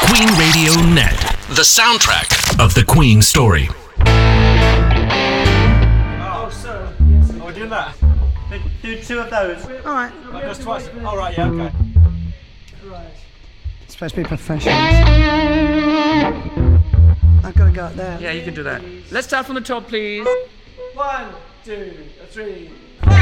Queen Radio Net, the soundtrack of the Queen story. Oh, so we're doing that. Do two of those. All right. Just twice. All right, yeah, okay. Right. It's supposed to be professional. I've got to go up there. Yeah, you can do that. Let's start from the top, please. 1, 2, 3.